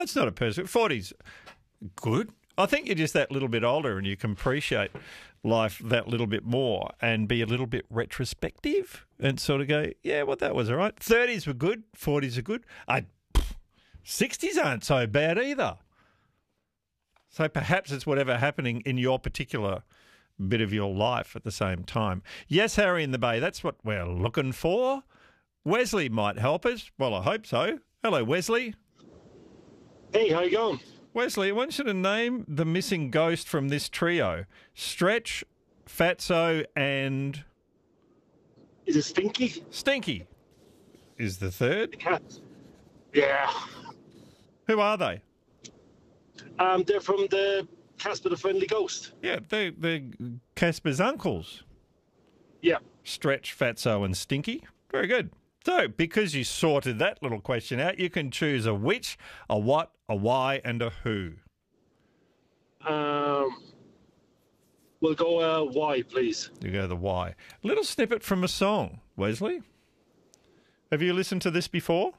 That's not a person. 40's good. I think you're just that little bit older and you can appreciate life that little bit more and be a little bit retrospective and sort of go, yeah, well, that was all right. 30s were good. 40s are good. 60s aren't so bad either. So perhaps it's whatever happening in your particular bit of your life at the same time. Yes, Harry in the Bay, that's what we're looking for. Wesley might help us. Well, I hope so. Hello, Wesley. Hey, how you going? Wesley, I want you to name the missing ghost from this trio. Stretch, Fatso and... Is it Stinky? Stinky is the third. Yeah. Who are they? They're from the Casper the Friendly Ghost. Yeah, they're Casper's uncles. Yeah. Stretch, Fatso and Stinky. Very good. So, because you sorted that little question out, you can choose a which, a what, a why, and a who. We'll go why, please. You go the why. A little snippet from a song, Wesley. Have you listened to this before?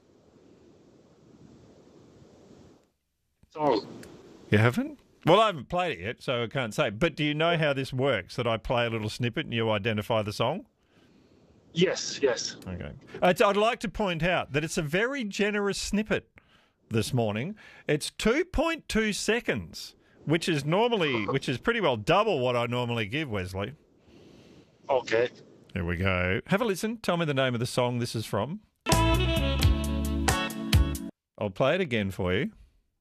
Song. You haven't? Well, I haven't played it yet, so I can't say. But do you know how this works, that I play a little snippet and you identify the song? Yes. Okay. I'd like to point out that it's a very generous snippet this morning. It's 2.2 seconds, which is pretty well double what I normally give, Wesley. Okay. Here we go. Have a listen. Tell me the name of the song this is from. I'll play it again for you.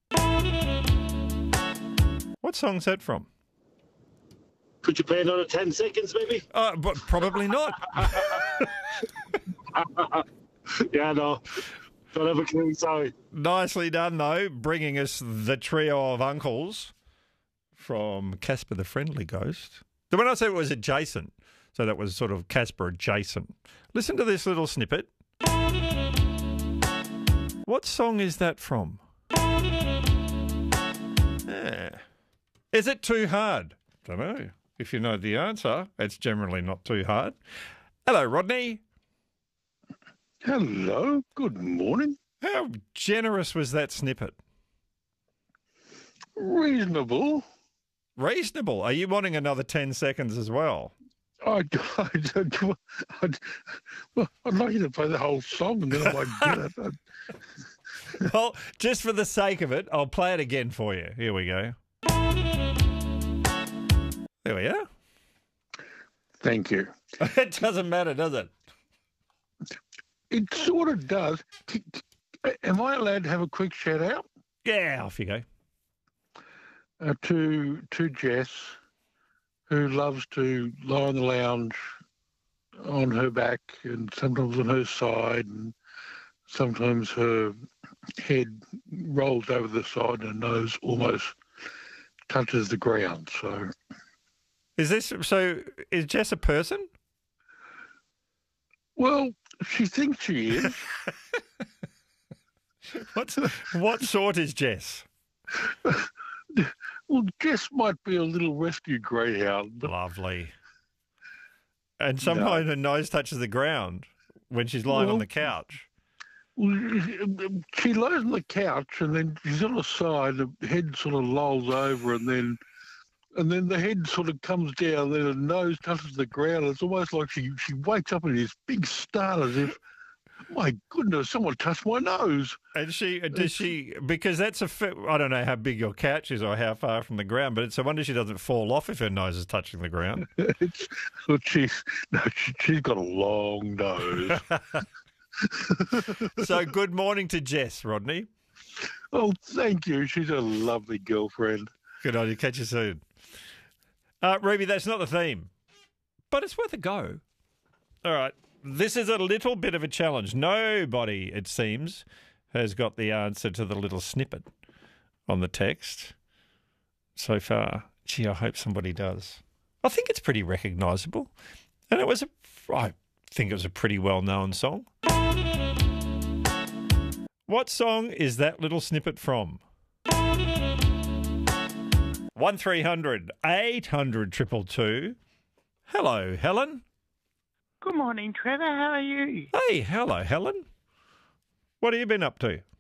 What song's that from? Could you play another 10 seconds, maybe? But probably not. Yeah, no. Don't have a clue, sorry. Nicely done, though, bringing us the trio of uncles from Casper the Friendly Ghost. When I said it was adjacent, so that was sort of Casper adjacent. Listen to this little snippet. What song is that from? Yeah. Is it too hard? Don't know. If you know the answer, it's generally not too hard. Hello, Rodney. Hello. Good morning. How generous was that snippet? Reasonable. Reasonable. Are you wanting another 10 seconds as well? I'd like you to play the whole song and then I might get it. Well, just for the sake of it, I'll play it again for you. Here we go. There we are. Thank you. It doesn't matter, does it? It sort of does. Am I allowed to have a quick shout out? Yeah, off you go. To Jess, who loves to lie on the lounge on her back and sometimes on her side, and sometimes her head rolls over the side and her nose almost touches the ground. So is Jess a person? Well, she thinks she is. What sort is Jess? Well, Jess might be a little rescue greyhound. But lovely. And sometimes her nose touches the ground when she's lying on the couch. She lies on the couch and then she's on the side, the head sort of lolls over and then the head sort of comes down, then her nose touches the ground. It's almost like she wakes up in this big start as if, my goodness, someone touched my nose. And does she, because that's I don't know how big your couch is or how far from the ground, but it's a wonder she doesn't fall off if her nose is touching the ground. She's got a long nose. So good morning to Jess, Rodney. Oh, thank you. She's a lovely girlfriend. Good on you. Catch you soon. Ruby, that's not the theme, but it's worth a go. All right. This is a little bit of a challenge. Nobody, it seems, has got the answer to the little snippet on the text so far. Gee, I hope somebody does. I think it's pretty recognisable. And I think it was a pretty well-known song. What song is that little snippet from? 1300 800 222. Hello, Helen. Good morning, Trevor. How are you? Hey, hello, Helen. What have you been up to?